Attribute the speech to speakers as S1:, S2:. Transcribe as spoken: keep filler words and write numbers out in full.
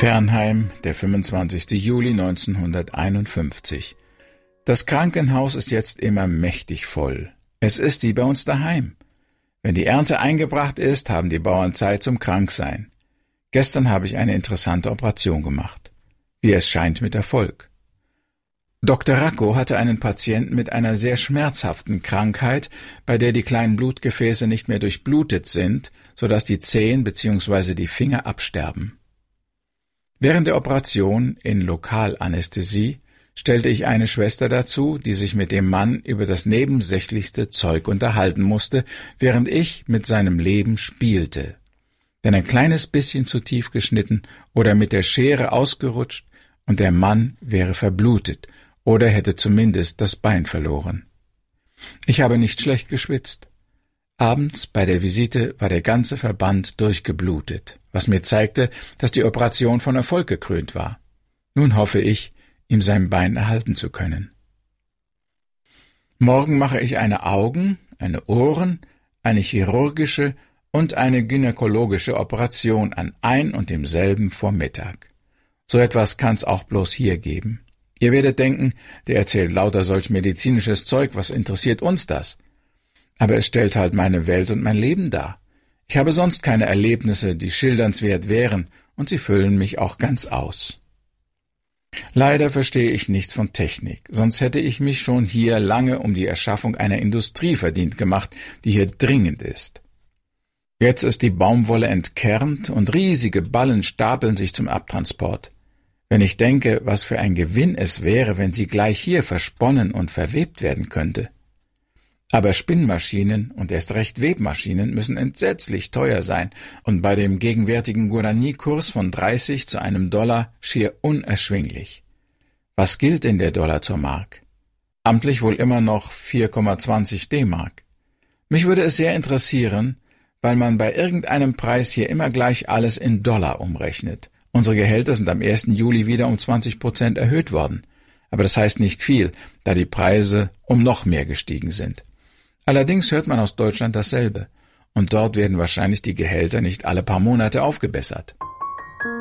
S1: Fernheim, der fünfundzwanzigster Juli neunzehnhunderteinundfünfzig. Das Krankenhaus ist jetzt immer mächtig voll. Es ist wie bei uns daheim. Wenn die Ernte eingebracht ist, haben die Bauern Zeit zum Kranksein. Gestern habe ich eine interessante Operation gemacht. Wie es scheint, mit Erfolg. Doktor Racco hatte einen Patienten mit einer sehr schmerzhaften Krankheit, bei der die kleinen Blutgefäße nicht mehr durchblutet sind, sodass die Zehen bzw. die Finger absterben. Während der Operation in Lokalanästhesie stellte ich eine Schwester dazu, die sich mit dem Mann über das nebensächlichste Zeug unterhalten musste, während ich mit seinem Leben spielte. Denn ein kleines bisschen zu tief geschnitten oder mit der Schere ausgerutscht und der Mann wäre verblutet oder hätte zumindest das Bein verloren. Ich habe nicht schlecht geschwitzt. Abends bei der Visite war der ganze Verband durchgeblutet, was mir zeigte, dass die Operation von Erfolg gekrönt war. Nun hoffe ich, ihm sein Bein erhalten zu können. Morgen mache ich eine Augen-, eine Ohren-, eine chirurgische und eine gynäkologische Operation an ein und demselben Vormittag. So etwas kann's auch bloß hier geben. Ihr werdet denken, der erzählt lauter solch medizinisches Zeug, was interessiert uns das? Aber es stellt halt meine Welt und mein Leben dar. Ich habe sonst keine Erlebnisse, die schildernswert wären, und sie füllen mich auch ganz aus. Leider verstehe ich nichts von Technik, sonst hätte ich mich schon hier lange um die Erschaffung einer Industrie verdient gemacht, die hier dringend ist. Jetzt ist die Baumwolle entkernt und riesige Ballen stapeln sich zum Abtransport. Wenn ich denke, was für ein Gewinn es wäre, wenn sie gleich hier versponnen und verwebt werden könnte. Aber Spinnmaschinen und erst recht Webmaschinen müssen entsetzlich teuer sein und bei dem gegenwärtigen Guarani-Kurs von dreißig zu einem Dollar schier unerschwinglich. Was gilt denn der Dollar zur Mark? Amtlich wohl immer noch vier Komma zwanzig D-Mark. Mich würde es sehr interessieren, weil man bei irgendeinem Preis hier immer gleich alles in Dollar umrechnet. Unsere Gehälter sind am ersten Juli wieder um zwanzig Prozent erhöht worden. Aber das heißt nicht viel, da die Preise um noch mehr gestiegen sind. Allerdings hört man aus Deutschland dasselbe, und dort werden wahrscheinlich die Gehälter nicht alle paar Monate aufgebessert.